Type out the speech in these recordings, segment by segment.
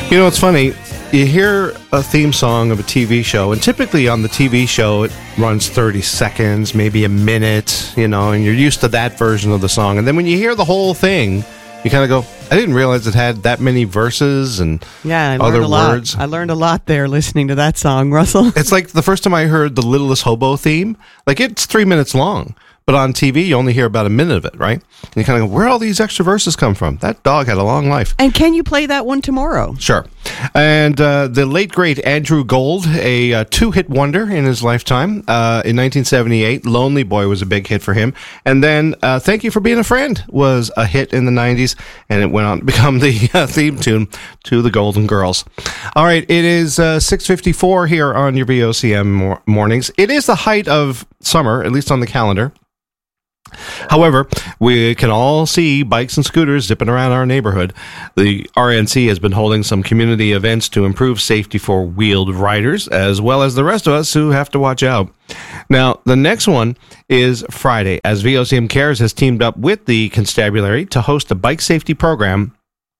You know, it's funny. You hear a theme song of a TV show, and typically on the TV show, it runs 30 seconds, maybe a minute, and you're used to that version of the song. And then when you hear the whole thing, you kind of go, I didn't realize it had that many verses and other words. I learned a lot there listening to that song, Russell. It's like the first time I heard the Littlest Hobo theme, it's 3 minutes long. But on TV, you only hear about a minute of it, right? And you kind of go, where all these extra verses come from? That dog had a long life. And can you play that one tomorrow? Sure. And the late, great Andrew Gold, a two-hit wonder in his lifetime. In 1978, Lonely Boy was a big hit for him. And then Thank You for Being a Friend was a hit in the 90s, and it went on to become the theme tune to the Golden Girls. All right, it is 6:54 here on your VOCM mornings. It is the height of summer, at least on the calendar. However, we can all see bikes and scooters zipping around our neighborhood. The RNC has been holding some community events to improve safety for wheeled riders, as well as the rest of us who have to watch out. Now, the next one is Friday, as VOCM Cares has teamed up with the Constabulary to host a bike safety program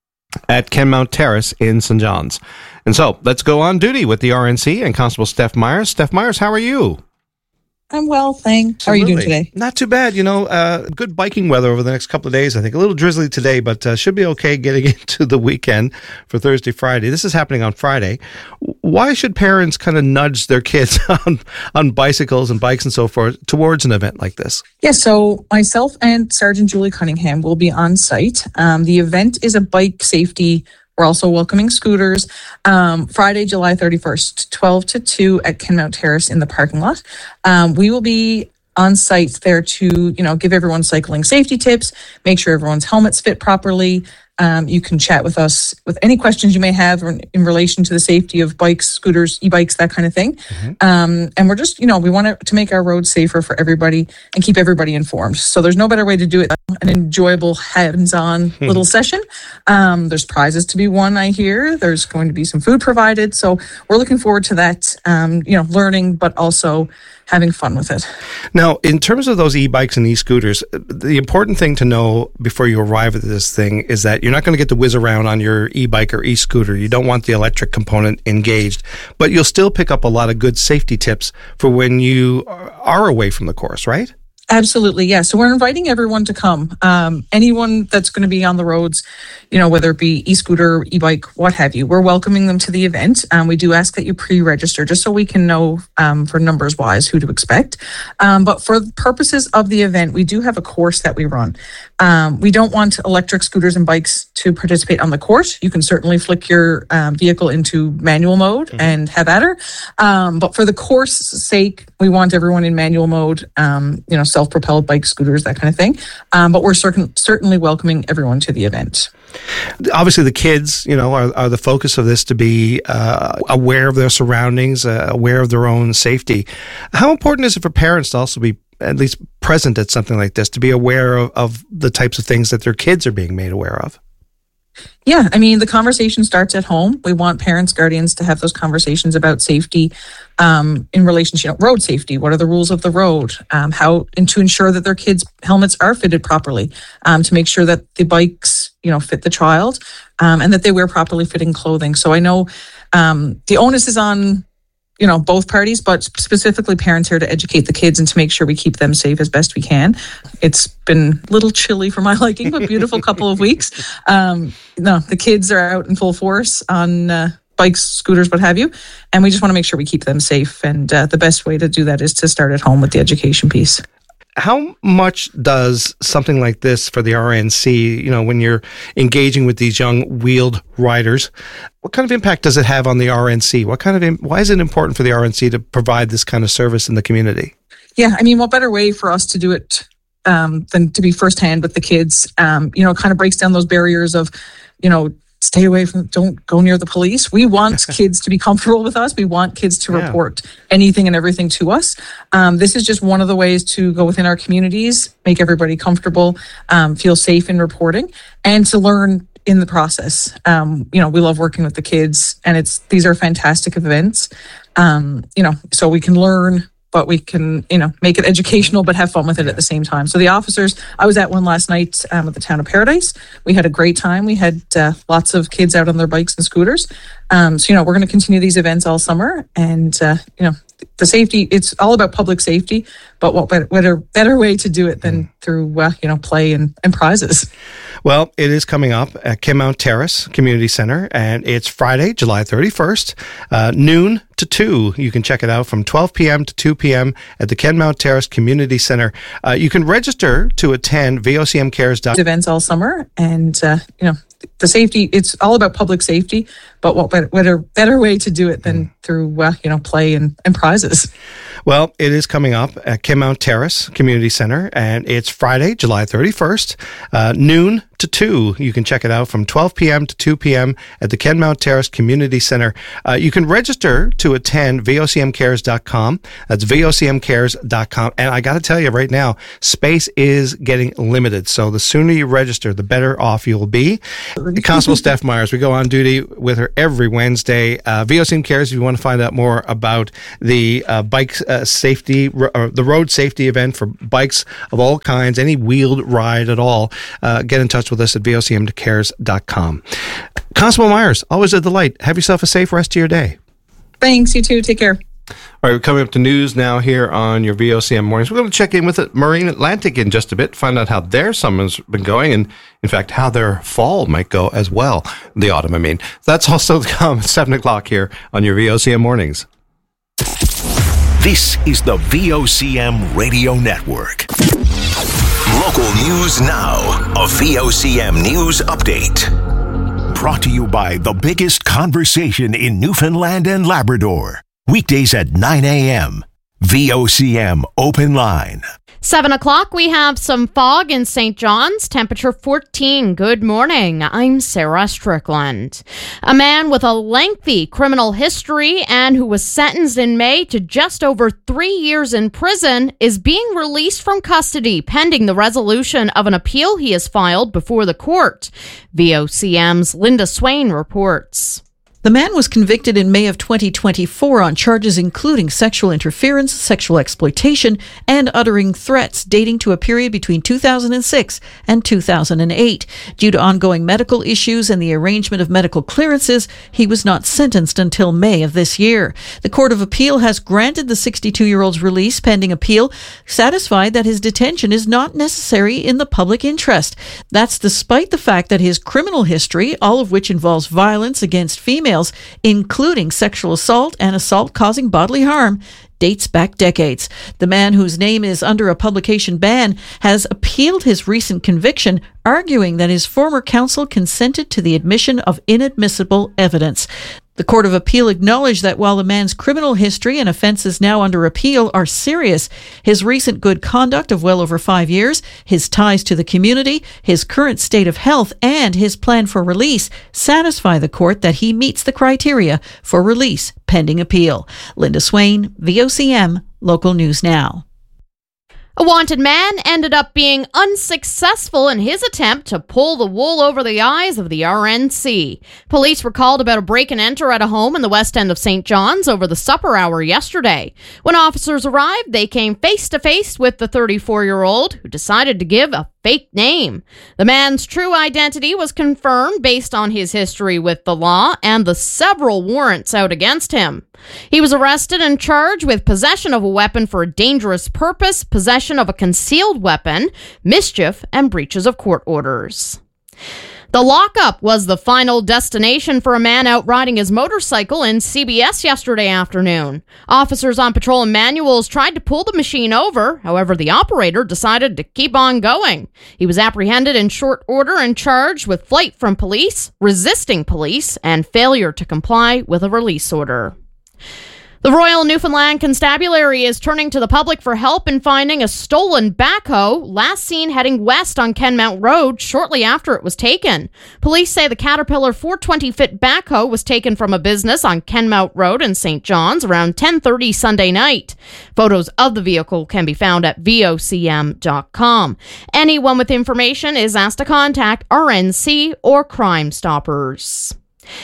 at Kenmount Terrace in St. John's. And so, let's go on duty with the RNC and Constable Steph Myers. Steph Myers, how are you? I'm well, thanks. How are you doing today? Not too bad. Good biking weather over the next couple of days. I think a little drizzly today, but should be okay getting into the weekend for Thursday, Friday. This is happening on Friday. Why should parents kind of nudge their kids on bicycles and bikes and so forth towards an event like this? Yeah, so myself and Sergeant Julie Cunningham will be on site. The event is a bike safety. We're also welcoming scooters. Friday, July 31st, 12 to 2 at Kenmount Terrace in the parking lot. We will be on site there to, give everyone cycling safety tips, make sure everyone's helmets fit properly. You can chat with us with any questions you may have in relation to the safety of bikes, scooters, e-bikes, that kind of thing. Mm-hmm. And we're just, we want to make our roads safer for everybody and keep everybody informed. So there's no better way to do it than an enjoyable hands-on little session. There's prizes to be won, I hear. There's going to be some food provided. So we're looking forward to that, learning, but also having fun with it. Now, in terms of those e-bikes and e-scooters, the important thing to know before you arrive at this thing is that you're not going to get to whiz around on your e-bike or e-scooter. You don't want the electric component engaged, but you'll still pick up a lot of good safety tips for when you are away from the course, right? Absolutely, yeah. So we're inviting everyone to come. Anyone that's going to be on the roads, whether it be e-scooter, e-bike, what have you, we're welcoming them to the event. We do ask that you pre-register just so we can know for numbers wise who to expect. But for purposes of the event, we do have a course that we run. We don't want electric scooters and bikes to participate on the course. You can certainly flick your vehicle into manual mode and have at her. But for the course sake, we want everyone in manual mode, self-propelled bikes, scooters, that kind of thing. But we're certainly welcoming everyone to the event. Obviously, the kids, are the focus of this, to be aware of their surroundings, aware of their own safety. How important is it for parents to also be at least present at something like this, to be aware of the types of things that their kids are being made aware of? Yeah, the conversation starts at home. We want parents, guardians to have those conversations about safety in relation to road safety. What are the rules of the road? And to ensure that their kids' helmets are fitted properly, to make sure that the bikes, fit the child, and that they wear properly fitting clothing. So I know the onus is on both parties, but specifically parents here to educate the kids and to make sure we keep them safe as best we can. It's been a little chilly for my liking, but beautiful couple of weeks. The kids are out in full force on bikes, scooters, what have you. And we just want to make sure we keep them safe. And the best way to do that is to start at home with the education piece. How much does something like this for the RNC, when you're engaging with these young wheeled riders, what kind of impact does it have on the RNC? Why is it important for the RNC to provide this kind of service in the community? Yeah, what better way for us to do it than to be firsthand with the kids? It kind of breaks down those barriers of, stay away from, don't go near the police. We want kids to be comfortable with us. We want kids to report anything and everything to us. This is just one of the ways to go within our communities, make everybody comfortable, feel safe in reporting, and to learn in the process. We love working with the kids, and these are fantastic events. So we can learn but we can, make it educational, but have fun with it at the same time. So the officers, I was at one last night at the town of Paradise. We had a great time. We had lots of kids out on their bikes and scooters. So, we're going to continue these events all summer, and, the safety, it's all about public safety, but what better way to do it than through, play and prizes. Well, it is coming up at Kenmount Terrace Community Center, and it's Friday, July 31st, noon to 2. You can check it out from 12 p.m. to 2 p.m. at the Kenmount Terrace Community Center. You can register to attend VOCMcares.com. Events all summer, and, the safety, it's all about public safety, but what better way to do it than through, play and prizes. Well, it is coming up at Kenmount Terrace Community Center, and it's Friday, July 31st, noon to 2. You can check it out from 12 p.m. to 2 p.m. at the Kenmount Terrace Community Center. You can register to attend VOCMcares.com. That's VOCMcares.com. And I got to tell you right now, space is getting limited. So the sooner you register, the better off you will be. Constable Steph Myers, we go on duty with her every Wednesday. VOCM Cares, if you want to find out more about the bike safety, or the road safety event for bikes of all kinds, any wheeled ride at all, get in touch with us at VOCMcares.com. Constable Myers, always a delight. Have yourself a safe rest of your day. Thanks, you too. Take care. All right, we're coming up to news now here on your VOCM Mornings. We're going to check in with Marine Atlantic in just a bit, find out how their summer's been going, and in fact, how their fall might go as well. The autumn, I mean. That's also to come at 7 o'clock here on your VOCM Mornings. This is the VOCM Radio Network. Local news now. A VOCM News Update. Brought to you by The Biggest Conversation in Newfoundland and Labrador. Weekdays at 9 a.m. VOCM Open Line. 7 o'clock, we have some fog in St. John's, temperature 14. Good morning. I'm Sarah Strickland. A man with a lengthy criminal history and who was sentenced in May to just over 3 years in prison is being released from custody pending the resolution of an appeal he has filed before the court. VOCM's Linda Swain reports. The man was convicted in May of 2024 on charges including sexual interference, sexual exploitation, and uttering threats dating to a period between 2006 and 2008. Due to ongoing medical issues and the arrangement of medical clearances, he was not sentenced until May of this year. The Court of Appeal has granted the 62-year-old's release pending appeal, satisfied that his detention is not necessary in the public interest. That's despite the fact that his criminal history, all of which involves violence against females, including sexual assault and assault causing bodily harm, dates back decades. The man, whose name is under a publication ban, has appealed his recent conviction, arguing that his former counsel consented to the admission of inadmissible evidence. The Court of Appeal acknowledged that while the man's criminal history and offences now under appeal are serious, his recent good conduct of well over 5 years, his ties to the community, his current state of health, and his plan for release satisfy the court that he meets the criteria for release pending appeal. Linda Swain, VOCM, Local News Now. A wanted man ended up being unsuccessful in his attempt to pull the wool over the eyes of the RNC. Police were called about a break and enter at a home in the west end of St. John's over the supper hour yesterday. When officers arrived, they came face to face with the 34-year-old who decided to give a fake name. The man's true identity was confirmed based on his history with the law and the several warrants out against him. He was arrested and charged with possession of a weapon for a dangerous purpose, possession of a concealed weapon, mischief, and breaches of court orders. The lockup was the final destination for a man out riding his motorcycle in CBS yesterday afternoon. Officers on patrol and manuals tried to pull the machine over. However, the operator decided to keep on going. He was apprehended in short order and charged with flight from police, resisting police, and failure to comply with a release order. The Royal Newfoundland Constabulary is turning to the public for help in finding a stolen backhoe last seen heading west on Kenmount Road shortly after it was taken. Police say the Caterpillar 420-foot backhoe was taken from a business on Kenmount Road in St. John's around 10:30 Sunday night. Photos of the vehicle can be found at vocm.com. Anyone with information is asked to contact RNC or Crime Stoppers.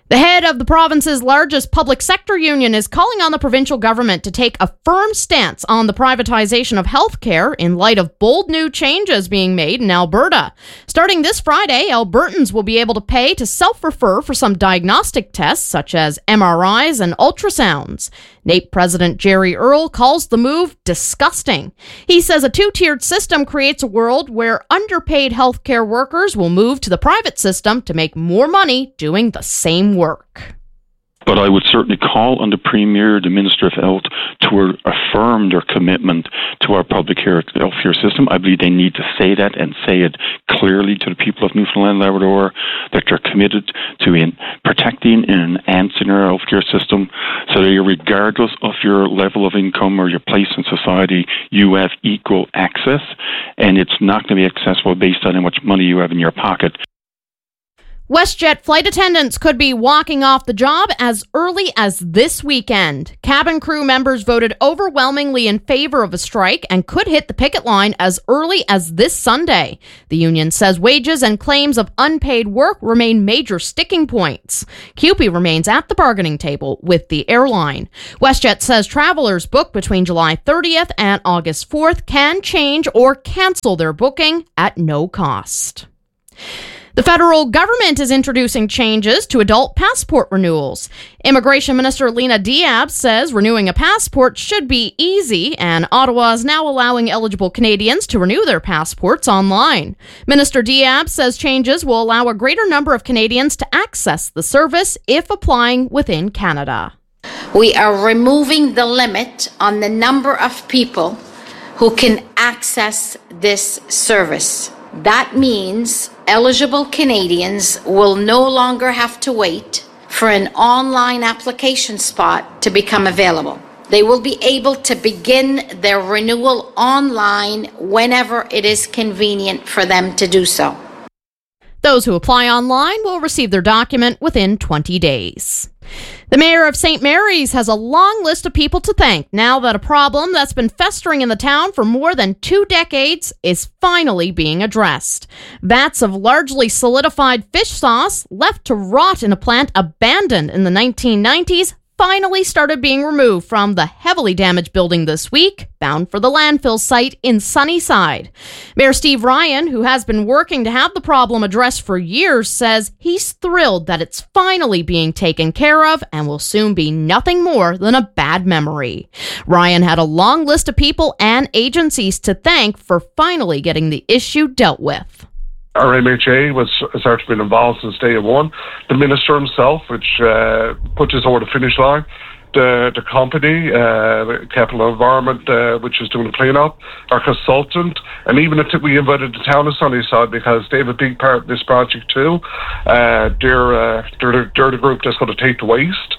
The head of the province's largest public sector union is calling on the provincial government to take a firm stance on the privatization of healthcare in light of bold new changes being made in Alberta. Starting this Friday, Albertans will be able to pay to self-refer for some diagnostic tests such as MRIs and ultrasounds. NAPE President Jerry Earle calls the move disgusting. He says a two-tiered system creates a world where underpaid healthcare workers will move to the private system to make more money doing the same work. But I would certainly call on the Premier, the Minister of Health, to affirm their commitment to our public healthcare system. I believe they need to say that and say it clearly to the people of Newfoundland and Labrador, that they're committed to protecting and enhancing our healthcare system so that regardless of your level of income or your place in society, you have equal access, and it's not going to be accessible based on how much money you have in your pocket. WestJet flight attendants could be walking off the job as early as this weekend. Cabin crew members voted overwhelmingly in favor of a strike and could hit the picket line as early as this Sunday. The union says wages and claims of unpaid work remain major sticking points. CUPE remains at the bargaining table with the airline. WestJet says travelers booked between July 30th and August 4th can change or cancel their booking at no cost. The federal government is introducing changes to adult passport renewals. Immigration Minister Lena Diab says renewing a passport should be easy, and Ottawa is now allowing eligible Canadians to renew their passports online. Minister Diab says changes will allow a greater number of Canadians to access the service if applying within Canada. We are removing the limit on the number of people who can access this service. That means eligible Canadians will no longer have to wait for an online application spot to become available. They will be able to begin their renewal online whenever it is convenient for them to do so. Those who apply online will receive their document within 20 days. The mayor of St. Mary's has a long list of people to thank now that a problem that's been festering in the town for more than 2 decades is finally being addressed. Vats of largely solidified fish sauce left to rot in a plant abandoned in the 1990s finally started being removed from the heavily damaged building this week, bound for the landfill site in Sunnyside. Mayor Steve Ryan, who has been working to have the problem addressed for years, says he's thrilled that it's finally being taken care of and will soon be nothing more than a bad memory. Ryan had a long list of people and agencies to thank for finally getting the issue dealt with. Our MHA has certainly been involved since day one. The minister himself, which put us over the finish line. The company, Capital Environment, which is doing the clean-up, our consultant, and even we invited the town of Sunnyside because they have a big part of this project too. They're the group that's going to take the waste.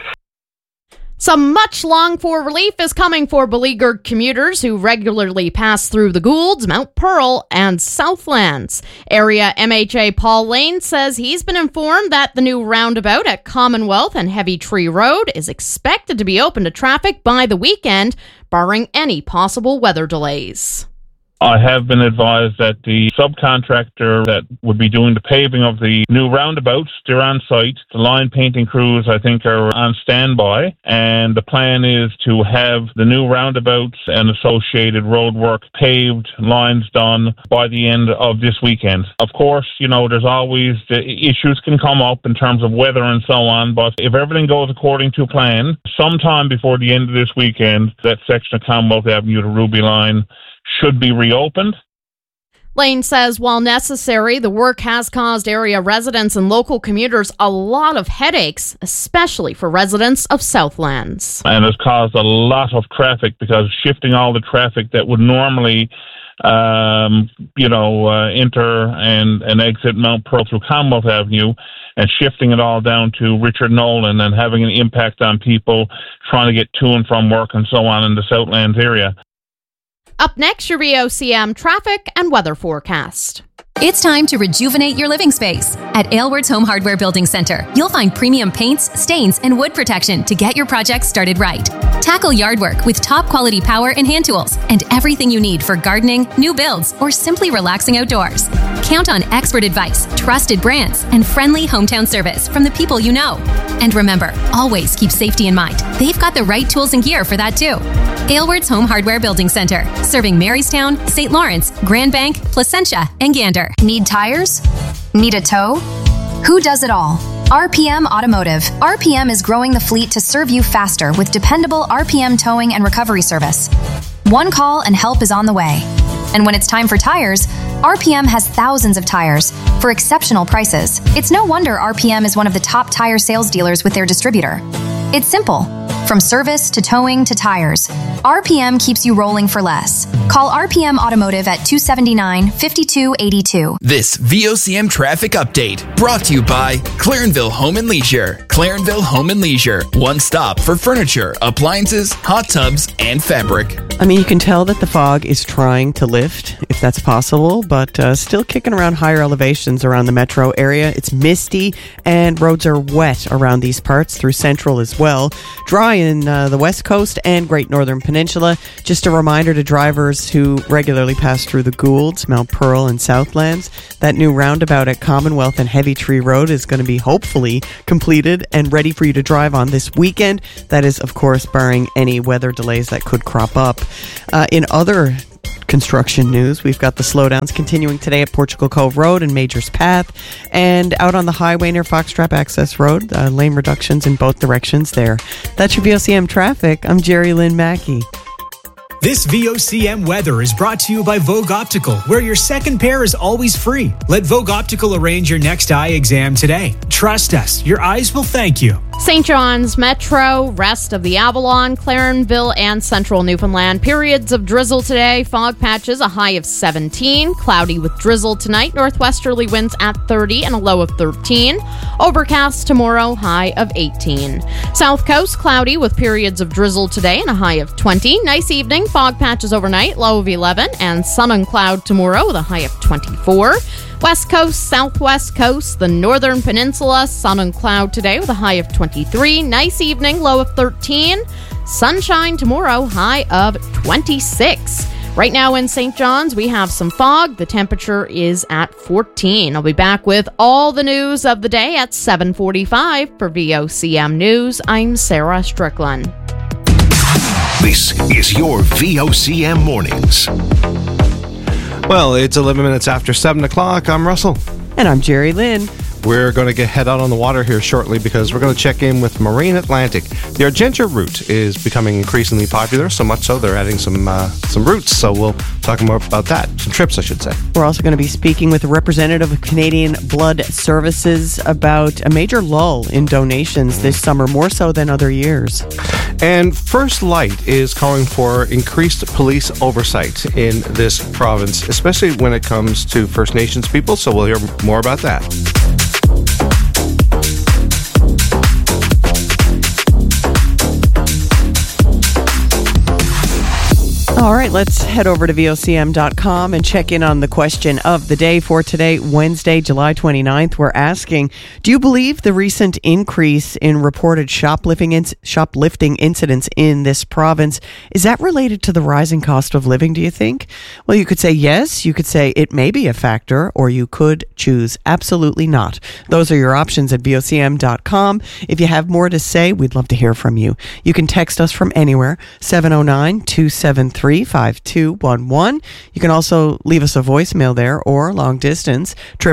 Some much longed-for relief is coming for beleaguered commuters who regularly pass through the Goulds, Mount Pearl, and Southlands. Area MHA Paul Lane says he's been informed that the new roundabout at Commonwealth and Heavy Tree Road is expected to be open to traffic by the weekend, barring any possible weather delays. I have been advised that the subcontractor that would be doing the paving of the new roundabouts, they're on site. The line painting crews, I think, are on standby. And the plan is to have the new roundabouts and associated road work paved, lines done by the end of this weekend. Of course, there's always the issues can come up in terms of weather and so on. But if everything goes according to plan, sometime before the end of this weekend, that section of Commonwealth Avenue to Ruby Line should be reopened. Lane says while necessary, the work has caused area residents and local commuters a lot of headaches, especially for residents of Southlands. And has caused a lot of traffic because shifting all the traffic that would normally enter and exit Mount Pearl through Commonwealth Avenue and shifting it all down to Richard Nolan and having an impact on people trying to get to and from work and so on in the Southlands area. Up next, your VOCM traffic and weather forecast. It's time to rejuvenate your living space. At Aylward's Home Hardware Building Center, you'll find premium paints, stains, and wood protection to get your project started right. Tackle yard work with top quality power and hand tools and everything you need for gardening, new builds, or simply relaxing outdoors. Count on expert advice, trusted brands, and friendly hometown service from the people you know. And remember, always keep safety in mind. They've got the right tools and gear for that too. Aylward's Home Hardware Building Center, serving Marystown, St. Lawrence, Grand Bank, Placentia, and Gander. Need tires? Need a tow? Who does it all? RPM Automotive. RPM is growing the fleet to serve you faster with dependable RPM towing and recovery service. One call and help is on the way. And when it's time for tires, RPM has thousands of tires for exceptional prices. It's no wonder RPM is one of the top tire sales dealers with their distributor. It's simple. From service to towing to tires, RPM keeps you rolling for less. Call RPM Automotive at 279-5282. This VOCM traffic update brought to you by Clarenville Home and Leisure. Clarenville Home and Leisure. One stop for furniture, appliances, hot tubs, and fabric. I mean, you can tell that the fog is trying to lift, if that's possible, but still kicking around higher elevations around the metro area. It's misty, and roads are wet around these parts, through central as well. Dry in the west coast and Great Northern Peninsula. Just a reminder to drivers who regularly pass through the Goulds, Mount Pearl, and Southlands. That new roundabout at Commonwealth and Heavy Tree Road is going to be hopefully completed and ready for you to drive on this weekend. That is, of course, barring any weather delays that could crop up. In other construction news, we've got the slowdowns continuing today at Portugal Cove Road and Majors Path, and out on the highway near Foxtrap Access Road, lane reductions in both directions there. That's your VOCM traffic. I'm Jerry Lynn Mackey. This VOCM weather is brought to you by Vogue Optical, where your second pair is always free. Let Vogue Optical arrange your next eye exam today. Trust us, your eyes will thank you. St. John's Metro, rest of the Avalon, Clarenville, and central Newfoundland. Periods of drizzle today. Fog patches, a high of 17. Cloudy with drizzle tonight. Northwesterly winds at 30 and a low of 13. Overcast tomorrow, high of 18. South Coast, cloudy with periods of drizzle today and a high of 20. Nice evening. Fog patches overnight, low of 11. And sun and cloud tomorrow with a high of 24. West Coast, Southwest Coast, the Northern Peninsula, sun and cloud today with a high of 23. Nice evening, low of 13. Sunshine tomorrow, high of 26. Right now in St. John's, we have some fog. The temperature is at 14. I'll be back with all the news of the day at 7:45 for VOCM News. I'm Sarah Strickland. This is your VOCM Mornings. Well, it's 11 minutes after 7 o'clock. I'm Russell. And I'm Jerry Lynn. We're going to head out on the water here shortly because we're going to check in with Marine Atlantic. The Argentia route is becoming increasingly popular, so much so they're adding some routes. So we'll talk more about that. Some trips, I should say. We're also going to be speaking with a representative of Canadian Blood Services about a major lull in donations this summer, more so than other years. And First Light is calling for increased police oversight in this province, especially when it comes to First Nations people. So we'll hear more about that. All right, let's head over to VOCM.com and check in on the question of the day for today, Wednesday, July 29th. We're asking, do you believe the recent increase in reported shoplifting incidents in this province, is that related to the rising cost of living, do you think? Well, you could say yes, you could say it may be a factor, or you could choose absolutely not. Those are your options at VOCM.com. If you have more to say, we'd love to hear from you. You can text us from anywhere, 709-273-5211. You can also leave us a voicemail there or long distance,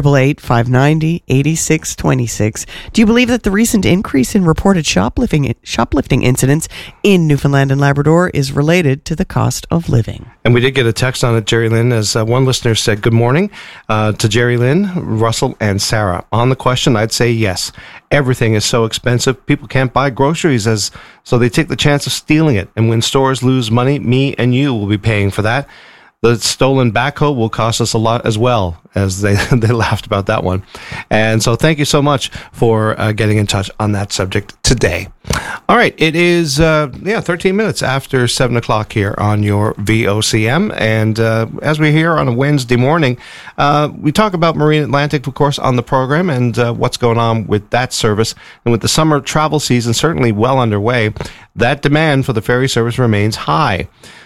888-590-8626. Do you believe that the recent increase in reported shoplifting incidents in Newfoundland and Labrador is related to the cost of living? And we did get a text on it, Jerry Lynn, as one listener said, good morning to Jerry Lynn, Russell, and Sarah. On the question, I'd say yes. Everything is so expensive, people can't buy groceries, so they take the chance of stealing it. And when stores lose money, me and you will be paying for that. The stolen backhoe will cost us a lot as well, as they laughed about that one. And so thank you so much for getting in touch on that subject today. All right, it is 13 minutes after 7 o'clock here on your VOCM. And as we're here on a Wednesday morning, we talk about Marine Atlantic, of course, on the program and what's going on with that service. And with the summer travel season certainly well underway, that demand for the ferry service remains high.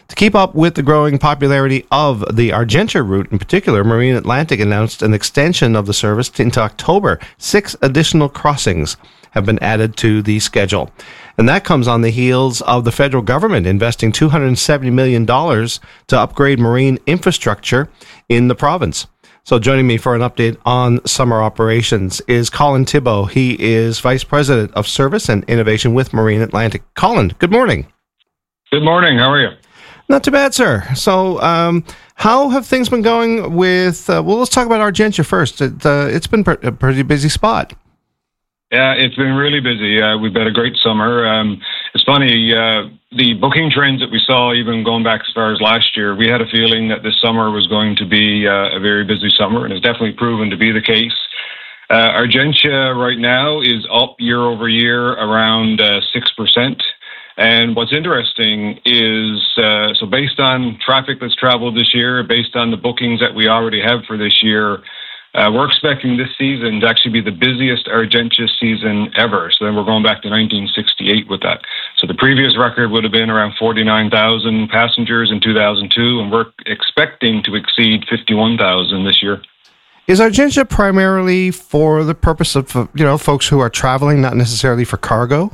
To keep up with the growing popularity of the Argentia route in particular, Marine Atlantic announced an extension of the service into October. 6 additional crossings have been added to the schedule. And that comes on the heels of the federal government investing $270 million to upgrade marine infrastructure in the province. So joining me for an update on summer operations is Colin Thibault. He is Vice President of Service and Innovation with Marine Atlantic. Colin, good morning. Good morning. How are you? Not too bad, sir. So how have things been going with, let's talk about Argentia first. It's been a pretty busy spot. Yeah, it's been really busy. We've had a great summer. It's funny, the booking trends that we saw, even going back as far as last year, we had a feeling that this summer was going to be a very busy summer, and it's definitely proven to be the case. Argentia right now is up year over year around 6%. And what's interesting is, so based on traffic that's traveled this year, based on the bookings that we already have for this year, we're expecting this season to actually be the busiest Argentia season ever. So then we're going back to 1968 with that. So the previous record would have been around 49,000 passengers in 2002, and we're expecting to exceed 51,000 this year. Is Argentia primarily for the purpose of, folks who are traveling, not necessarily for cargo?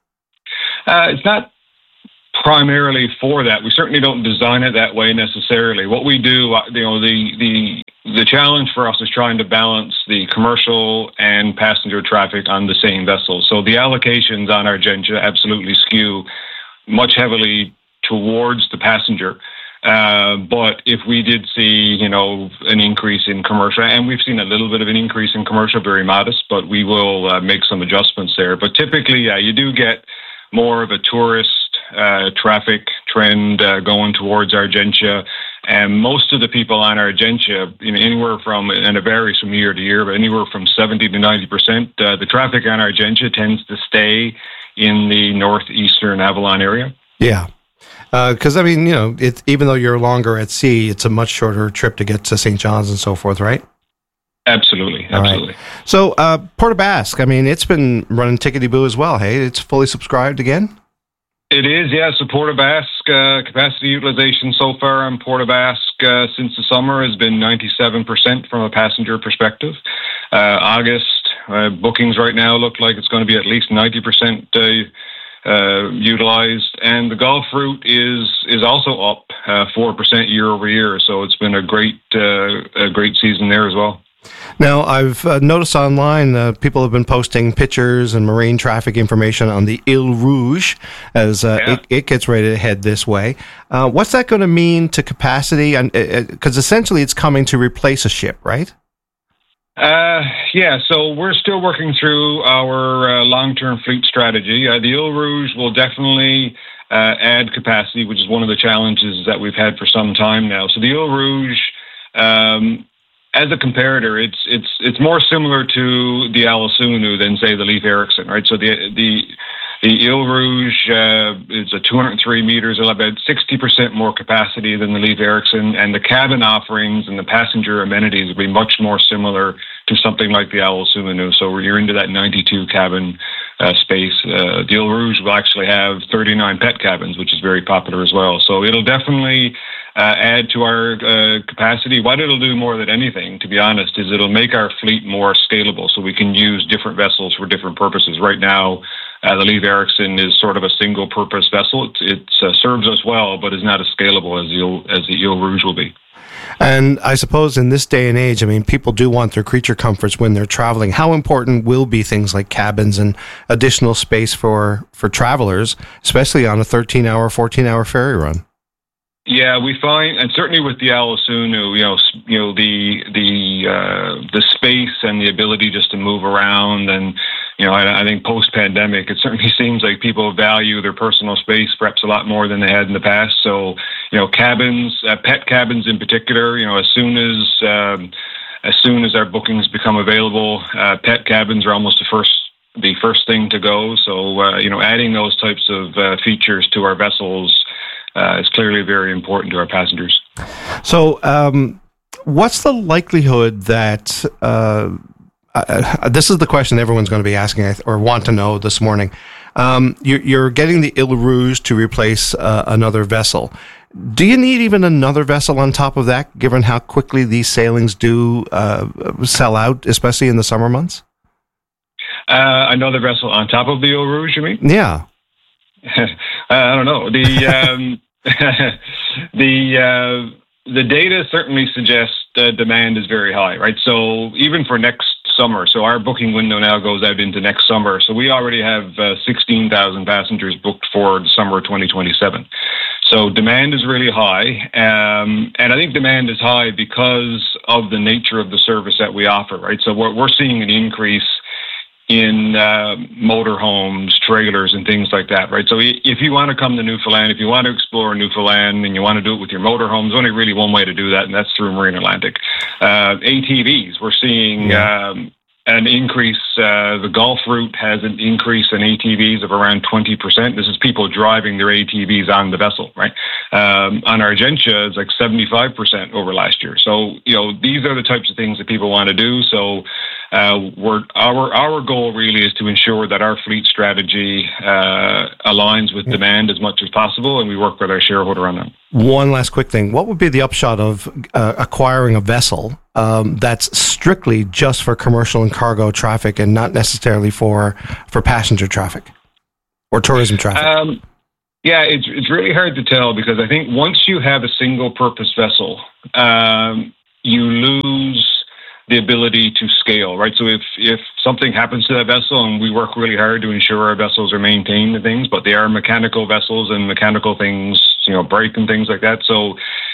It's not primarily for that. We certainly don't design it that way necessarily. What we do, the challenge for us is trying to balance the commercial and passenger traffic on the same vessel. So the allocations on Argentia absolutely skew much heavily towards the passenger. But if we did see, an increase in commercial, and we've seen a little bit of an increase in commercial, very modest, but we will make some adjustments there. But typically, you do get more of a tourist traffic trend going towards Argentia. And most of the people on Argentia, anywhere from, and it varies from year to year, but anywhere from 70 to 90%, the traffic on Argentia tends to stay in the northeastern Avalon area. Yeah. Because, it's, even though you're longer at sea, it's a much shorter trip to get to St. John's and so forth, right? Absolutely. Right. So, Port aux Basques, it's been running tickety-boo as well, hey? It's fully subscribed again? It is, yeah. So Port aux Basques, capacity utilization so far on Port aux Basques since the summer has been 97% from a passenger perspective. August bookings right now look like it's going to be at least 90% utilized, and the Gulf route is also up 4% year over year. So it's been a great season there as well. Now, I've noticed online people have been posting pictures and marine traffic information on the Ile Rouge as it gets ready to head this way. What's that going to mean to capacity? Because essentially it's coming to replace a ship, right? So we're still working through our long-term fleet strategy. The Ile Rouge will definitely add capacity, which is one of the challenges that we've had for some time now. So the Ile Rouge, as a comparator, it's more similar to the Alasunu than, say, the Leif Erikson, right? So the Ile Rouge is a 203 meters, about 60% more capacity than the Leif Erikson, and the cabin offerings and the passenger amenities will be much more similar to something like the Alasunu. So you're into that 92 cabin space. The Ile Rouge will actually have 39 pet cabins, which is very popular as well. So it'll definitely add to our capacity. What it'll do more than anything, to be honest, is it'll make our fleet more scalable so we can use different vessels for different purposes. Right now, the Leif Erikson is sort of a single-purpose vessel. It serves us well, but is not as scalable as the Ile Rouge will be. And I suppose in this day and age, people do want their creature comforts when they're traveling. How important will be things like cabins and additional space for travelers, especially on a 13-hour, 14-hour ferry run? Yeah, we find, and certainly with the Alasunu, the space and the ability just to move around, and I think post-pandemic, it certainly seems like people value their personal space perhaps a lot more than they had in the past. So, cabins, pet cabins in particular, as soon as our bookings become available, pet cabins are almost the first thing to go. So, adding those types of features to our vessels is clearly very important to our passengers. So, what's the likelihood that this is the question everyone's going to be asking or want to know this morning? You're getting the Ile Rouge to replace another vessel. Do you need even another vessel on top of that, given how quickly these sailings do sell out, especially in the summer months? Another vessel on top of the Eau Rouge, you mean? Yeah. I don't know. The data certainly suggests demand is very high, right? So even for next summer, so our booking window now goes out into next summer. So we already have 16,000 passengers booked for the summer of 2027. So demand is really high. And I think demand is high because of the nature of the service that we offer, right? So we're seeing an increase in motorhomes, trailers, and things like that, right? So if you want to come to Newfoundland, if you want to explore Newfoundland and you want to do it with your motorhome, there's only really one way to do that, and that's through Marine Atlantic. ATVs, we're seeing an increase. The Gulf route has an increase in ATVs of around 20%. This is people driving their ATVs on the vessel, right? On Argentia, it's like 75% over last year. So, these are the types of things that people want to do. So our goal really is to ensure that our fleet strategy aligns with demand as much as possible, and we work with our shareholder on that. One last quick thing. What would be the upshot of acquiring a vessel that's strictly just for commercial and cargo traffic and not necessarily for passenger traffic or tourism traffic? Yeah, it's really hard to tell, because I think once you have a single purpose vessel, you lose the ability to scale, right? So if something happens to that vessel, and we work really hard to ensure our vessels are maintained and things, but they are mechanical vessels, and mechanical things, break and things like that. So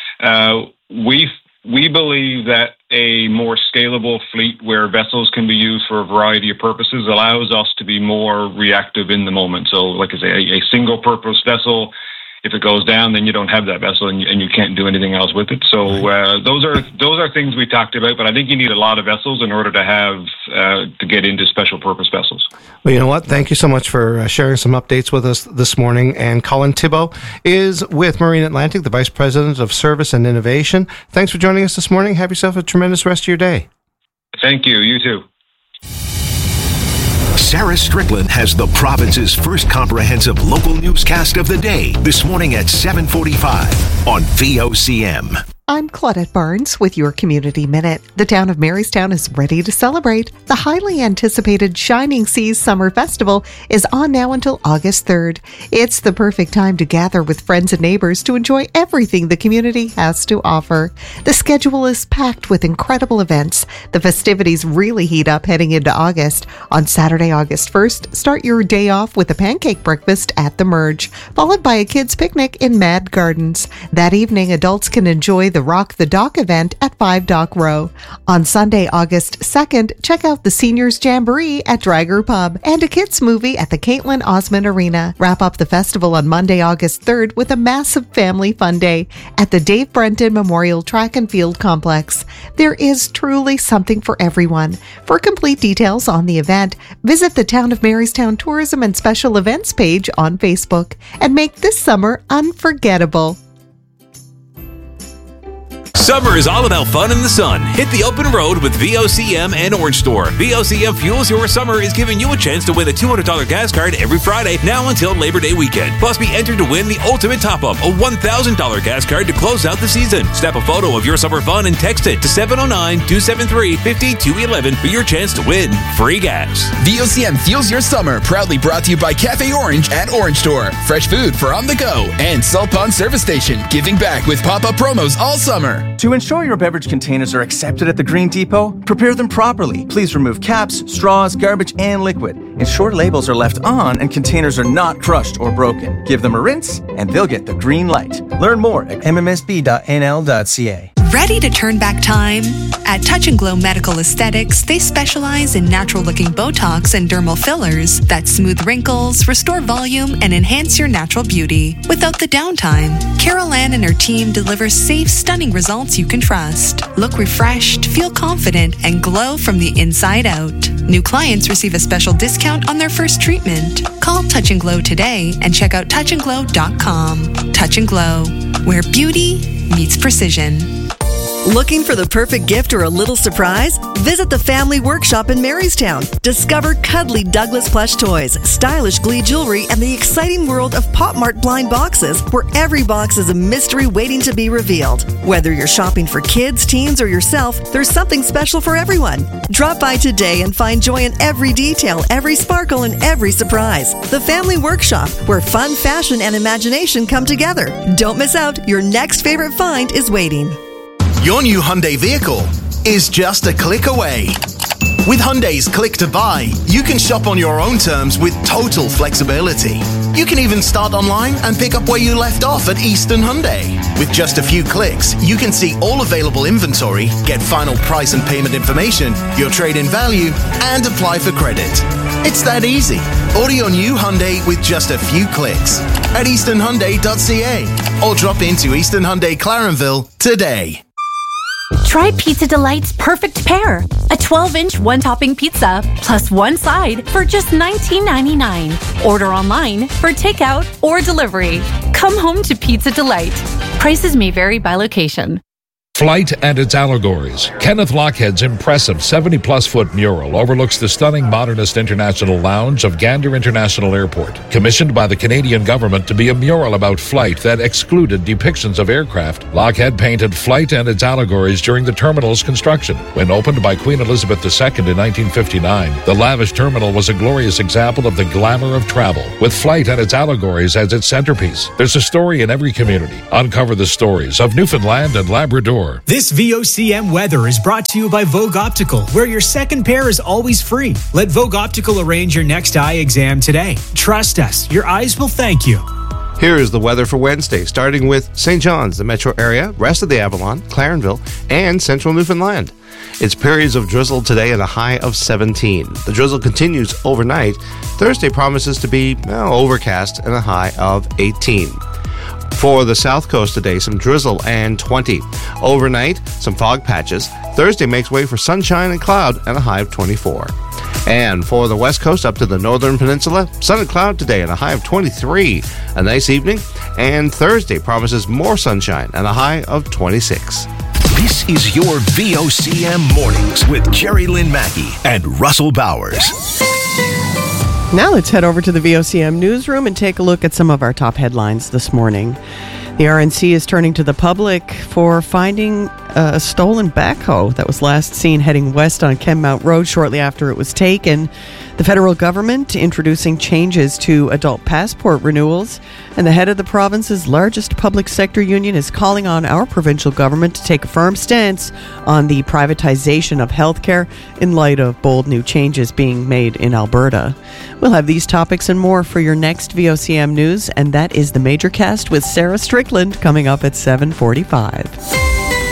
we believe that a more scalable fleet where vessels can be used for a variety of purposes allows us to be more reactive in the moment. So like I say, a single purpose vessel, if it goes down, then you don't have that vessel, and you can't do anything else with it. So those are things we talked about, but I think you need a lot of vessels in order to have to get into special purpose vessels. Well, you know what? Thank you so much for sharing some updates with us this morning. And Colin Thibault is with Marine Atlantic, the Vice President of Service and Innovation. Thanks for joining us this morning. Have yourself a tremendous rest of your day. Thank you. You too. Sarah Strickland has the province's first comprehensive local newscast of the day this morning at 7:45 on VOCM. I'm Claudette Barnes with your Community Minute. The town of Marystown is ready to celebrate. The highly anticipated Shining Seas Summer Festival is on now until August 3rd. It's the perfect time to gather with friends and neighbors to enjoy everything the community has to offer. The schedule is packed with incredible events. The festivities really heat up heading into August. On Saturday, August 1st, start your day off with a pancake breakfast at the Merge, followed by a kids' picnic in Mad Gardens. That evening, adults can enjoy the Rock the Dock event at 5 Dock Row. On Sunday, August 2nd, check out the Seniors Jamboree at Drager Pub and a kids movie at the Caitlin Osmond Arena. Wrap up the festival on Monday, August 3rd with a massive family fun day at the Dave Brenton Memorial Track and Field Complex. There is truly something for everyone. For complete details on the event, visit the Town of Marystown Tourism and Special Events page on Facebook and make this summer unforgettable. Summer is all about fun in the sun. Hit the open road with VOCM and Orange Store. VOCM Fuels Your Summer is giving you a chance to win a $200 gas card every Friday, now until Labor Day weekend. Plus, be entered to win the ultimate top-up, a $1,000 gas card to close out the season. Snap a photo of your summer fun and text it to 709-273-5211 for your chance to win free gas. VOCM Fuels Your Summer, proudly brought to you by Cafe Orange at Orange Store. Fresh food for on the go. And Salt Pond Service Station, giving back with pop-up promos all summer. To ensure your beverage containers are accepted at the Green Depot, prepare them properly. Please remove caps, straws, garbage, and liquid. Ensure labels are left on and containers are not crushed or broken. Give them a rinse and they'll get the green light. Learn more at mmsb.nl.ca. Ready to turn back time? At Touch and Glow Medical Aesthetics, they specialize in natural-looking Botox and dermal fillers that smooth wrinkles, restore volume, and enhance your natural beauty without the downtime. Carol Ann and her team deliver safe, stunning results you can trust. Look refreshed, feel confident, and glow from the inside out. New clients receive a special discount on their first treatment. Call Touch and Glow today and check out touchandglow.com. Touch and Glow, where beauty meets precision. Looking for the perfect gift or a little surprise? Visit the Family Workshop in Marystown. Discover cuddly Douglas plush toys, stylish Glee jewelry, and the exciting world of Pop Mart blind boxes, where every box is a mystery waiting to be revealed. Whether you're shopping for kids, teens, or yourself, there's something special for everyone. Drop by today and find joy in every detail, every sparkle, and every surprise. The Family Workshop, where fun, fashion, and imagination come together. Don't miss out. Your next favorite find is waiting. Your new Hyundai vehicle is just a click away. With Hyundai's Click to Buy, you can shop on your own terms with total flexibility. You can even start online and pick up where you left off at Eastern Hyundai. With just a few clicks, you can see all available inventory, get final price and payment information, your trade-in value, and apply for credit. It's that easy. Order your new Hyundai with just a few clicks at easternhyundai.ca or drop into Eastern Hyundai Clarenville today. Try Pizza Delight's perfect pair. A 12-inch one-topping pizza plus one side for just $19.99. Order online for takeout or delivery. Come home to Pizza Delight. Prices may vary by location. Flight and its allegories. Kenneth Lockhead's impressive 70-plus foot mural overlooks the stunning modernist international lounge of Gander International Airport, commissioned by the Canadian government to be a mural about flight that excluded depictions of aircraft. Lockhead painted Flight and its allegories during the terminal's construction. When opened by Queen Elizabeth II in 1959, the lavish terminal was a glorious example of the glamour of travel, with Flight and its allegories as its centerpiece. There's a story in every community. Uncover the stories of Newfoundland and Labrador. This VOCM weather is brought to you by Vogue Optical, where your second pair is always free. Let Vogue Optical arrange your next eye exam today. Trust us, your eyes will thank you. Here is the weather for Wednesday, starting with St. John's, the metro area, rest of the Avalon, Clarenville, and central Newfoundland. It's periods of drizzle today and a high of 17. The drizzle continues overnight. Thursday promises to be overcast and a high of 18. For the south coast today, some drizzle and 20. Overnight, some fog patches. Thursday makes way for sunshine and cloud and a high of 24. And for the west coast up to the northern peninsula, sun and cloud today and a high of 23. A nice evening. And Thursday promises more sunshine and a high of 26. This is your VOCM Mornings with Jerry Lynn Mackey and Russell Bowers. Now let's head over to the VOCM newsroom and take a look at some of our top headlines this morning. The RNC is turning to the public for finding a stolen backhoe that was last seen heading west on Kenmount Road shortly after it was taken. The federal government introducing changes to adult passport renewals, and the head of the province's largest public sector union is calling on our provincial government to take a firm stance on the privatization of healthcare in light of bold new changes being made in Alberta. We'll have these topics and more for your next VOCM news, and that is the Major Cast with Sarah Strickland coming up at 7:45.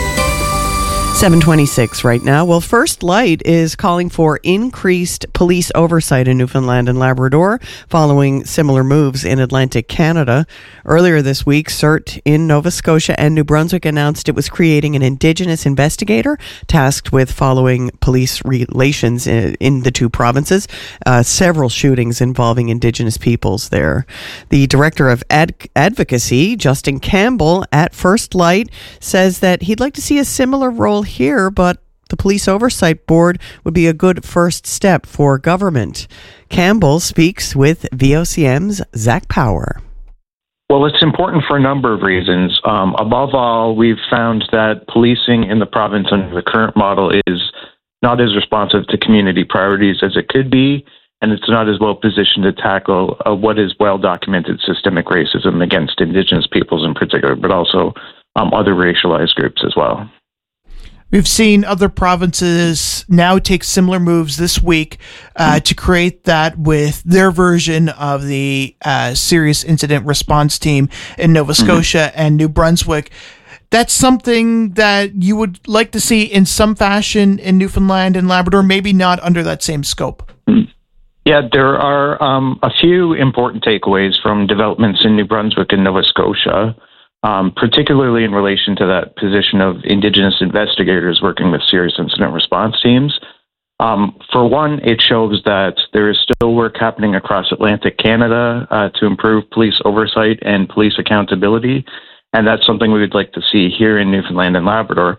7:26 right now. Well, First Light is calling for increased police oversight in Newfoundland and Labrador following similar moves in Atlantic Canada. Earlier this week, CERT in Nova Scotia and New Brunswick announced it was creating an Indigenous investigator tasked with following police relations in the two provinces. Several shootings involving Indigenous peoples there. The Director of Advocacy, Justin Campbell, at First Light, says that he'd like to see a similar role here, but the Police Oversight Board would be a good first step for government. Campbell speaks with VOCM's Zach Power. Well, it's important for a number of reasons. Above all, we've found that policing in the province under the current model is not as responsive to community priorities as it could be, and it's not as well positioned to tackle what is well-documented systemic racism against Indigenous peoples in particular, but also other racialized groups as well. We've seen other provinces now take similar moves this week to create that with their version of the Serious Incident Response Team in Nova Scotia and New Brunswick. That's something that you would like to see in some fashion in Newfoundland and Labrador, maybe not under that same scope. Yeah, there are a few important takeaways from developments in New Brunswick and Nova Scotia. Particularly in relation to that position of Indigenous investigators working with serious incident response teams. For one, it shows that there is still work happening across Atlantic Canada to improve police oversight and police accountability, and that's something we would like to see here in Newfoundland and Labrador.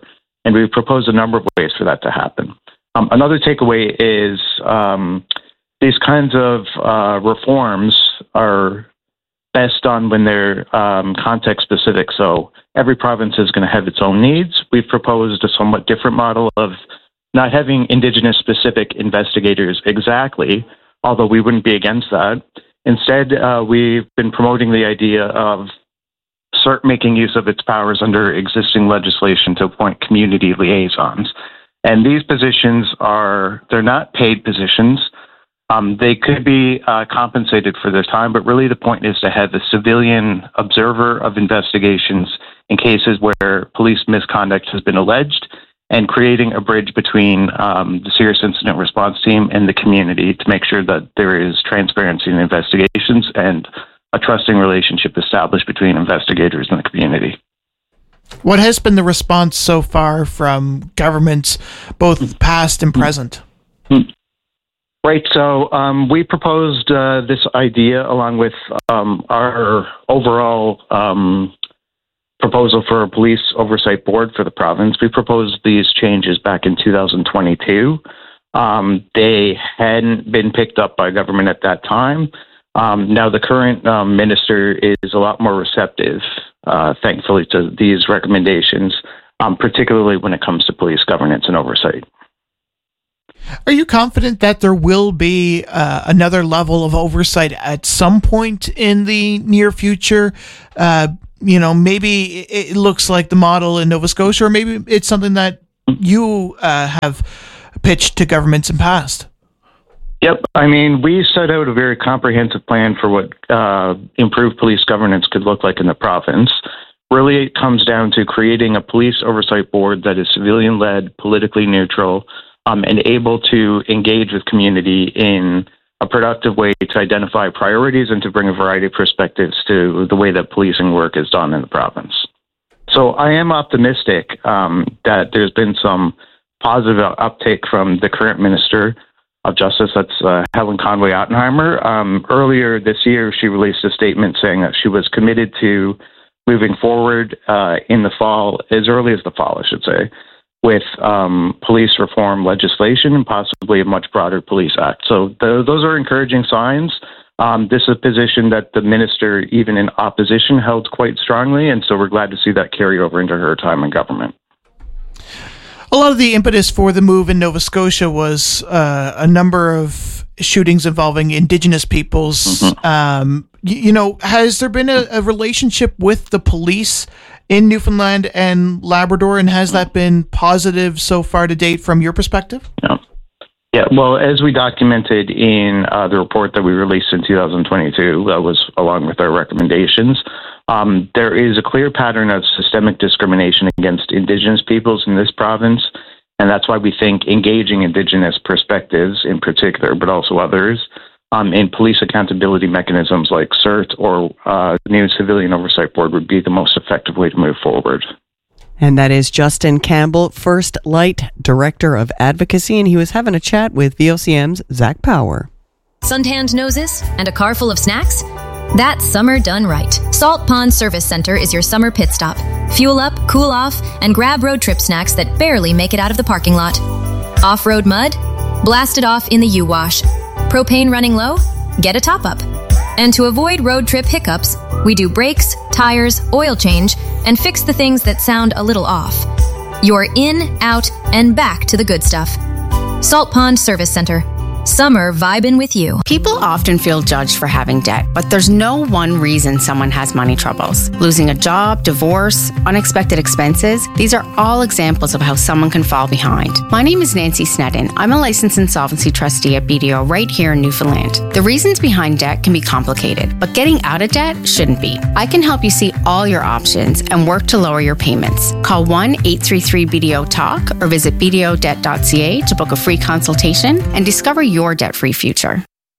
And we've proposed a number of ways for that to happen. Another takeaway is these kinds of reforms are best done when they're context specific. So every province is going to have its own needs. We've proposed a somewhat different model of not having Indigenous specific investigators exactly, although we wouldn't be against that. Instead, we've been promoting the idea of CERT making use of its powers under existing legislation to appoint community liaisons. And these positions they're not paid positions. They could be compensated for their time, but really the point is to have a civilian observer of investigations in cases where police misconduct has been alleged, and creating a bridge between the Serious Incident Response Team and the community to make sure that there is transparency in investigations and a trusting relationship established between investigators and the community. What has been the response so far from governments, both past and present? Right, so we proposed this idea along with our overall proposal for a police oversight board for the province. We proposed these changes back in 2022. They hadn't been picked up by government at that time. Now the current minister is a lot more receptive, thankfully, to these recommendations, particularly when it comes to police governance and oversight. Are you confident that there will be another level of oversight at some point in the near future? Maybe it looks like the model in Nova Scotia, or maybe it's something that you have pitched to governments in past. Yep. I mean, we set out a very comprehensive plan for what improved police governance could look like in the province. Really, it comes down to creating a police oversight board that is civilian-led, politically neutral, and able to engage with community in a productive way to identify priorities and to bring a variety of perspectives to the way that policing work is done in the province. So I am optimistic that there's been some positive uptake from the current Minister of Justice, that's Helen Conway-Ottenheimer. Earlier this year, she released a statement saying that she was committed to moving forward in the fall, as early as the fall, I should say, with police reform legislation and possibly a much broader police act. So those are encouraging signs. This is a position that the minister, even in opposition, held quite strongly, and so we're glad to see that carry over into her time in government. A lot of the impetus for the move in Nova Scotia was a number of shootings involving Indigenous peoples. Mm-hmm. Has there been a relationship with the police in Newfoundland and Labrador, and has that been positive so far to date from your perspective? Yeah, well, as we documented in the report that we released in 2022, that was along with our recommendations, there is a clear pattern of systemic discrimination against Indigenous peoples in this province, and that's why we think engaging Indigenous perspectives in particular, but also others, in police accountability mechanisms like CERT or the new Civilian Oversight Board would be the most effective way to move forward. And that is Justin Campbell, First Light Director of Advocacy, and he was having a chat with VOCM's Zach Power. Suntanned noses and a car full of snacks? That's summer done right. Salt Pond Service Center is your summer pit stop. Fuel up, cool off, and grab road trip snacks that barely make it out of the parking lot. Off-road mud? Blast it off in the U-Wash. Propane running low? Get a top-up. And to avoid road trip hiccups, we do brakes, tires, oil change, and fix the things that sound a little off. You're in, out, and back to the good stuff. Salt Pond Service Center. Summer vibin' with you. People often feel judged for having debt, but there's no one reason someone has money troubles. Losing a job, divorce, unexpected expenses, these are all examples of how someone can fall behind. My name is Nancy Snedden. I'm a licensed insolvency trustee at BDO right here in Newfoundland. The reasons behind debt can be complicated, but getting out of debt shouldn't be. I can help you see all your options and work to lower your payments. Call 1-833-BDO-TALK or visit bdodebt.ca to book a free consultation and discover your debt-free future.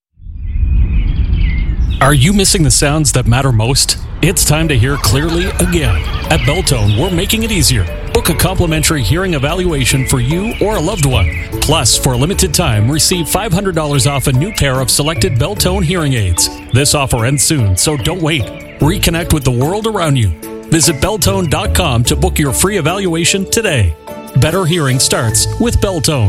Are you missing the sounds that matter most? It's time to hear clearly again. At Belltone, we're making it easier. Book a complimentary hearing evaluation for you or a loved one. Plus, for a limited time, receive $500 off a new pair of selected Belltone hearing aids. This offer ends soon, so don't wait. Reconnect with the world around you. Visit Belltone.com to book your free evaluation today. Better hearing starts with Beltone.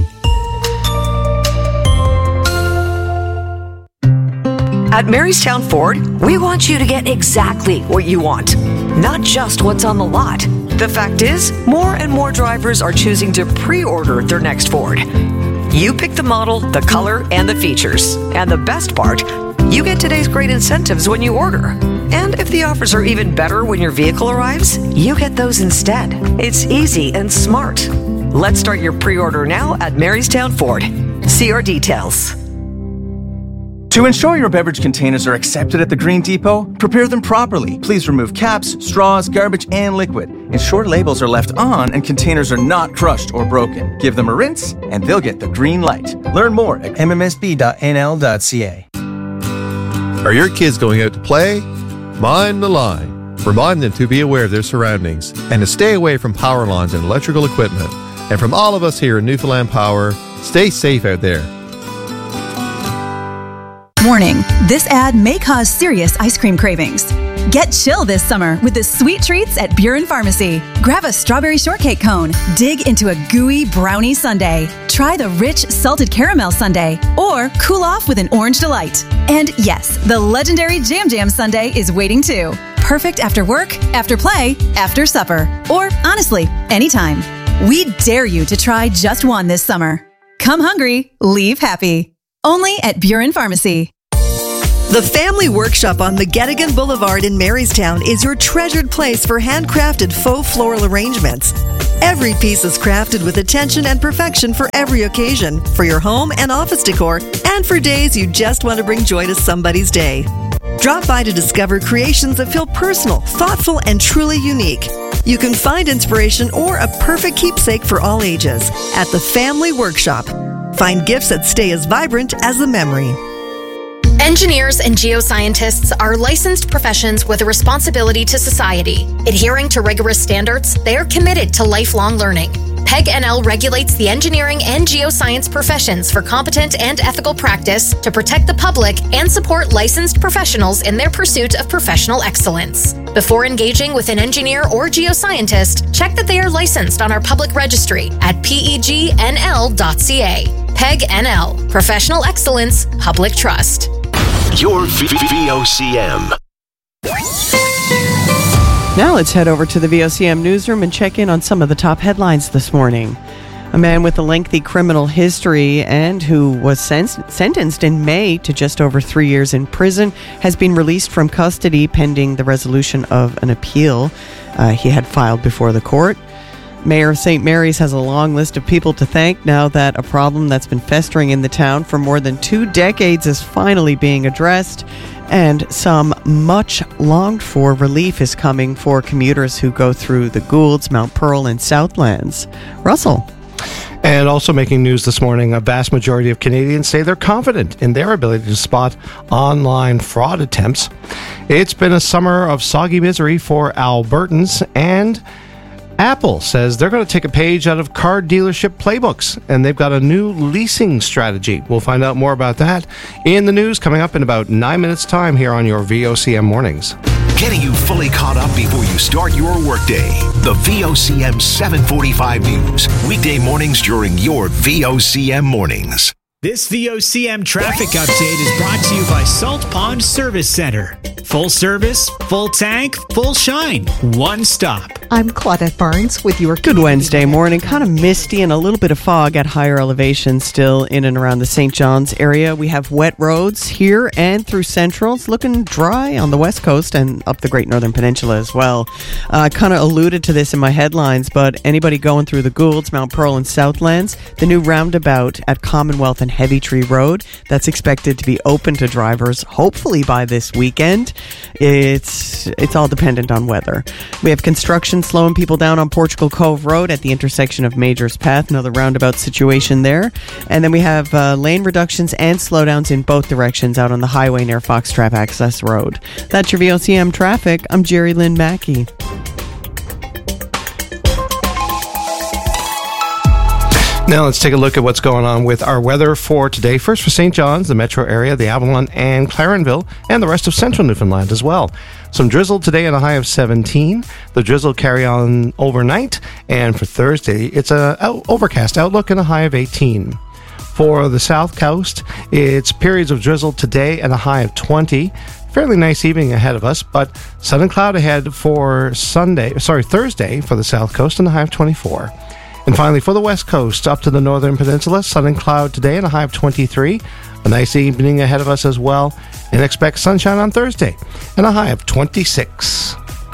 At Marystown Ford, we want you to get exactly what you want, not just what's on the lot. The fact is, more and more drivers are choosing to pre-order their next Ford. You pick the model, the color, and the features. And the best part, you get today's great incentives when you order. And if the offers are even better when your vehicle arrives, you get those instead. It's easy and smart. Let's start your pre-order now at Marystown Ford. See our details. To ensure your beverage containers are accepted at the Green Depot, prepare them properly. Please remove caps, straws, garbage, and liquid. Ensure labels are left on and containers are not crushed or broken. Give them a rinse and they'll get the green light. Learn more at mmsb.nl.ca. Are your kids going out to play? Mind the line. Remind them to be aware of their surroundings and to stay away from power lines and electrical equipment. And from all of us here in Newfoundland Power, stay safe out there. Warning, this ad may cause serious ice cream cravings. Get chill this summer with the sweet treats at Buren Pharmacy. Grab a strawberry shortcake cone, dig into a gooey brownie sundae, try the rich salted caramel sundae, or cool off with an orange delight. And yes, the legendary Jam Jam sundae is waiting too. Perfect after work, after play, after supper, or honestly, anytime. We dare you to try just one this summer. Come hungry, leave happy. Only at Buren Pharmacy. The Family Workshop on McGettigan Boulevard in Marystown is your treasured place for handcrafted faux floral arrangements. Every piece is crafted with attention and perfection for every occasion, for your home and office decor, and for days you just want to bring joy to somebody's day. Drop by to discover creations that feel personal, thoughtful, and truly unique. You can find inspiration or a perfect keepsake for all ages at the Family Workshop. Find gifts that stay as vibrant as the memory. Engineers and geoscientists are licensed professions with a responsibility to society. Adhering to rigorous standards, they are committed to lifelong learning. PEG-NL regulates the engineering and geoscience professions for competent and ethical practice to protect the public and support licensed professionals in their pursuit of professional excellence. Before engaging with an engineer or geoscientist, check that they are licensed on our public registry at pegnl.ca. PEG-NL, Professional Excellence, Public Trust. Your VOCM. Now let's head over to the VOCM newsroom and check in on some of the top headlines this morning. A man with a lengthy criminal history and who was sentenced in May to just over 3 years in prison has been released from custody pending the resolution of an appeal he had filed before the court. Mayor of St. Mary's has a long list of people to thank now that a problem that's been festering in the town for more than 2 decades is finally being addressed, and some much longed for relief is coming for commuters who go through the Goulds, Mount Pearl, and Southlands. Russell. And also making news this morning, a vast majority of Canadians say they're confident in their ability to spot online fraud attempts. It's been a summer of soggy misery for Albertans, and Apple says they're going to take a page out of car dealership playbooks, and they've got a new leasing strategy. We'll find out more about that in the news coming up in about 9 minutes' time here on your VOCM Mornings. Getting you fully caught up before you start your workday. The VOCM 745 News. Weekday mornings during your VOCM Mornings. This VOCM traffic update is brought to you by Salt Pond Service Center. Full service, full tank, full shine. One stop. I'm Claudette Barnes with your Good Wednesday morning. Kind of misty and a little bit of fog at higher elevations still in and around the St. John's area. We have wet roads here and through Central. It's looking dry on the West Coast and up the Great Northern Peninsula as well. I kind of alluded to this in my headlines, but anybody going through the Goulds, Mount Pearl, and Southlands, the new roundabout at Commonwealth and Heavy Tree Road, that's expected to be open to drivers hopefully by this weekend. It's all dependent on weather. We have construction slowing people down on Portugal Cove Road at the intersection of Major's Path, another roundabout situation there. And then we have lane reductions and slowdowns in both directions out on the highway near Foxtrap Access Road. That's your VOCM traffic. I'm Jerry Lynn Mackey. Now let's take a look at what's going on with our weather for today. First for St. John's, the metro area, the Avalon and Clarenville, and the rest of central Newfoundland as well. Some drizzle today and a high of 17. The drizzle carry on overnight, and for Thursday, it's a overcast outlook and a high of 18. For the south coast, it's periods of drizzle today and a high of 20. Fairly nice evening ahead of us, but sun and cloud ahead for Thursday for the south coast and a high of 24. And finally, for the west coast, up to the northern peninsula, sun and cloud today and a high of 23. A nice evening ahead of us as well. And expect sunshine on Thursday and a high of 26.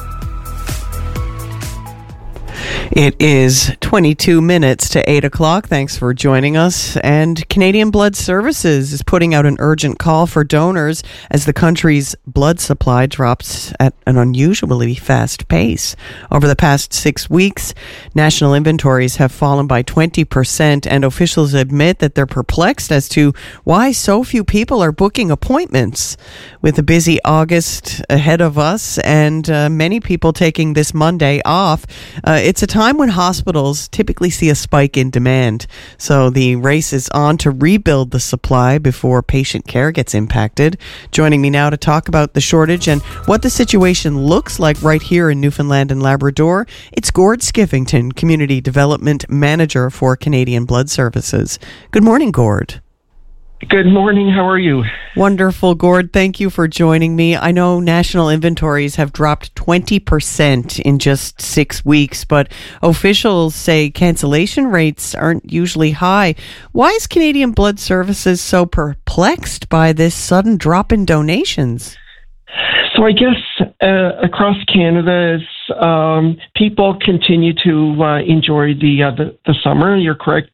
It is 22 minutes to 8 o'clock. Thanks for joining us. And Canadian Blood Services is putting out an urgent call for donors as the country's blood supply drops at an unusually fast pace. Over the past 6 weeks, national inventories have fallen by 20%, and officials admit that they're perplexed as to why so few people are booking appointments. With a busy August ahead of us and many people taking this Monday off, it's a time when hospitals typically see a spike in demand. So the race is on to rebuild the supply before patient care gets impacted. Joining me now to talk about the shortage and what the situation looks like right here in Newfoundland and Labrador, it's Gord Skiffington, Community Development Manager for Canadian Blood Services. Good morning, Gord. Good morning. How are you? Wonderful, Gord. Thank you for joining me. I know national inventories have dropped 20% in just 6 weeks, but officials say cancellation rates aren't usually high. Why is Canadian Blood Services so perplexed by this sudden drop in donations? So I guess across Canada, people continue to enjoy the summer. You're correct.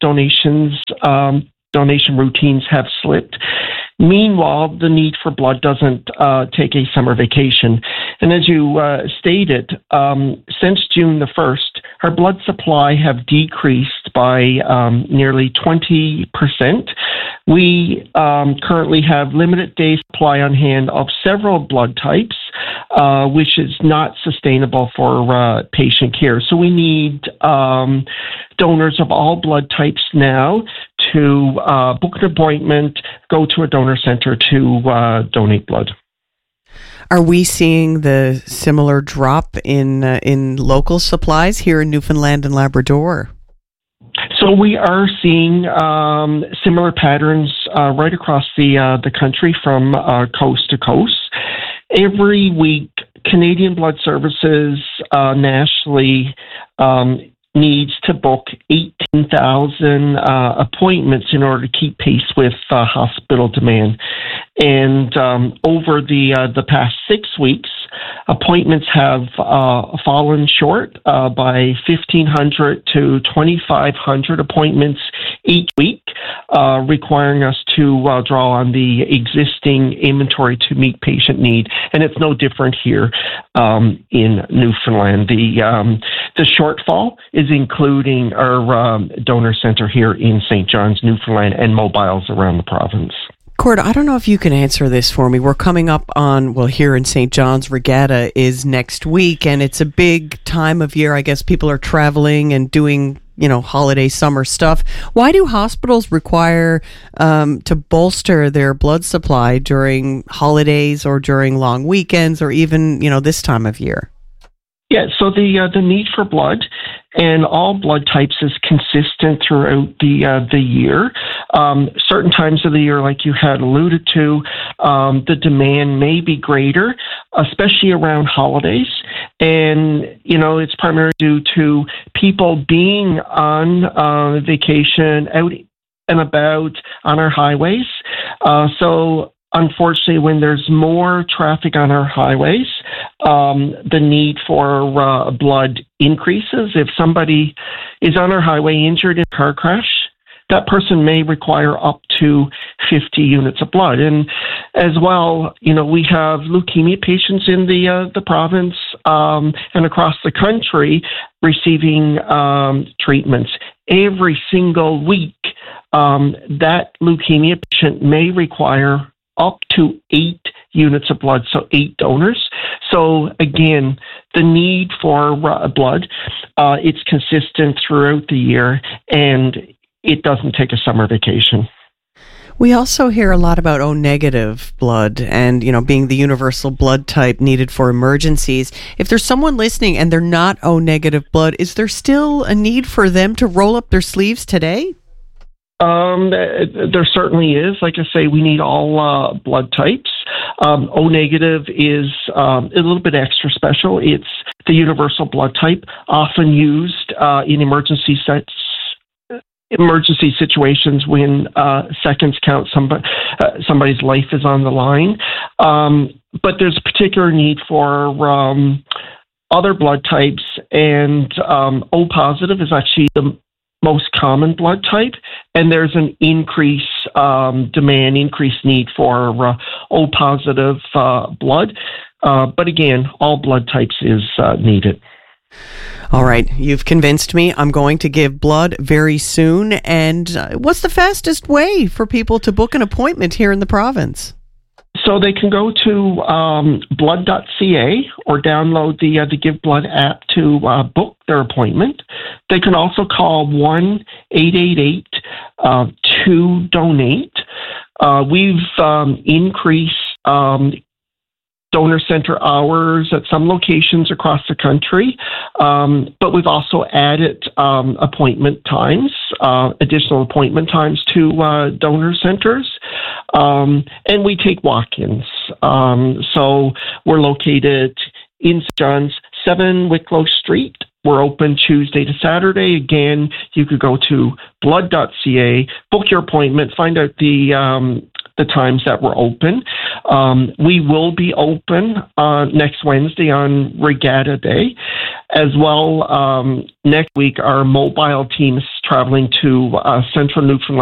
Donation routines have slipped. Meanwhile, the need for blood doesn't take a summer vacation. And as you stated, since June the 1st, our blood supply have decreased by nearly 20%. We currently have limited day supply on hand of several blood types, which is not sustainable for patient care. So we need donors of all blood types now to book an appointment, go to a donor center to donate blood. Are we seeing the similar drop in local supplies here in Newfoundland and Labrador? So we are seeing similar patterns right across the country from coast to coast. Every week, Canadian Blood Services nationally needs to book 18,000 appointments in order to keep pace with hospital demand. And over the past 6 weeks, appointments have fallen short by 1,500 to 2,500 appointments each week, requiring us to draw on the existing inventory to meet patient need. And it's no different here in Newfoundland. The shortfall is including our donor center here in St. John's, Newfoundland, and mobiles around the province. Gord, I don't know if you can answer this for me. We're coming up on, here in St. John's, Regatta is next week, and it's a big time of year. I guess people are traveling and doing, holiday summer stuff. Why do hospitals require to bolster their blood supply during holidays or during long weekends or even, this time of year? Yeah, so the need for blood and all blood types is consistent throughout the year. Certain times of the year, like you had alluded to, the demand may be greater, especially around holidays. And, it's primarily due to people being on vacation, out and about on our highways. So unfortunately, when there's more traffic on our highways, the need for blood increases. If somebody is on our highway injured in a car crash, that person may require up to 50 units of blood. And as well, we have leukemia patients in the province and across the country receiving treatments. Every single week, that leukemia patient may require up to 8 units of blood, so 8 donors. So again, the need for blood, it's consistent throughout the year, and it doesn't take a summer vacation. We also hear a lot about O negative blood and, being the universal blood type needed for emergencies. If there's someone listening and they're not O negative blood, is there still a need for them to roll up their sleeves today? There certainly is. Like I say, we need all blood types. O negative is a little bit extra special. It's the universal blood type, often used in emergency situations when seconds count, somebody's life is on the line. But there's a particular need for other blood types, and O positive is actually the most common blood type, and there's an increased need for O positive blood. But again, all blood types is needed. All right, you've convinced me. I'm going to give blood very soon. And what's the fastest way for people to book an appointment here in the province? So they can go to blood.ca or download the Give Blood app to book their appointment. They can also call 1-888-2-DONATE. We've increased donor center hours at some locations across the country, but we've also added additional appointment times to donor centers, and we take walk-ins. So we're located in St. John's, 7 Wicklow Street. We're open Tuesday to Saturday. Again, you could go to blood.ca, book your appointment, find out the times that we're open. We will be open next Wednesday on Regatta Day. As well, next week, our mobile team is traveling to central Newfoundland